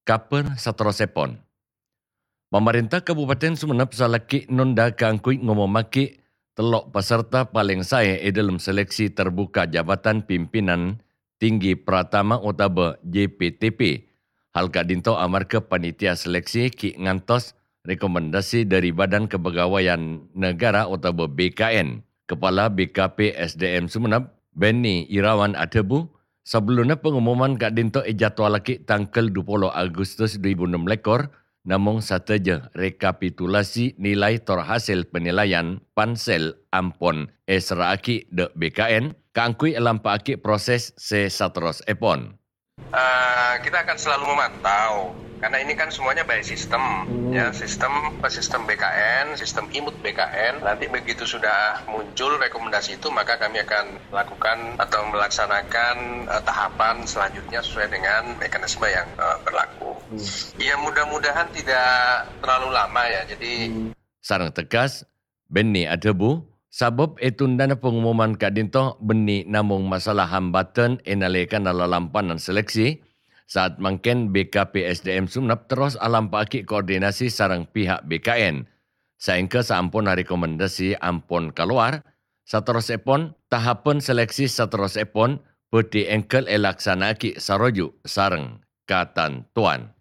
kaper saterosepon. Pemerintah Kabupaten Sumeneb salaki nunda keangkui ngomomaki telok peserta paling saya dalam seleksi terbuka Jabatan Pimpinan Tinggi Pratama Utama JPTP. Hal kadinto amar ke panitia seleksi ki ngantos rekomendasi dari Badan Kepegawaian Negara atau BKN. Kepala BKP SDM Sumeneb, Benny Irawan Atebu, sebelumnya pengumuman kadinto jadwal laki tanggal 20 Agustus 2016, namun sateja rekapitulasi nilai terhasil penilaian Pansel Ampon Esraaki de BKN, keangkui lampaki proses se-satros epon. Kita akan selalu memantau karena ini kan semuanya by sistem ya, sistem BKN, sistem imut BKN. Nanti begitu sudah muncul rekomendasi itu, maka kami akan lakukan atau melaksanakan tahapan selanjutnya sesuai dengan mekanisme yang berlaku. Ya mudah-mudahan tidak terlalu lama ya. Jadi sarang tegas Benny Adebu sabab etundana pengumuman kadinto Benny namung masalah hambatan enalekan lalampanan seleksi saat mangken BKP SDM Sumeneb terus alampaki koordinasi sarang pihak BKN. Sehingga sampun rekomendasi ampun keluar, saterus epon tahapan seleksi saterus epon peti engkel elaksanaki saroju sarang katan tuan.